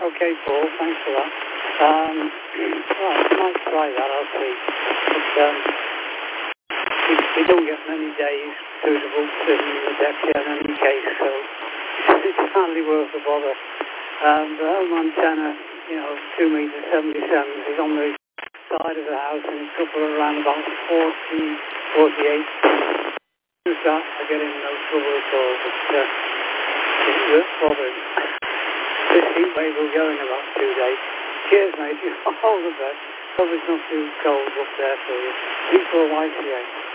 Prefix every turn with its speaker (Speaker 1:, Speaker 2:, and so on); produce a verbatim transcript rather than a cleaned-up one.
Speaker 1: Okay, Paul, thanks for that. Um, well, I might try that, I'll see. But um, we, we don't get many days suitable sitting in the deck here in any case, so it's hardly worth the bother. Um, the home antenna, you know, two meter seventy-seven is on the side of the house and it's up around about forty, forty-eight. Use that, I get in no trouble at all, but uh, it's worth bothering. This heat wave will go in about two days. Cheers, mate. All the best. Hope it's not too cold up there for you. Keep for a white again.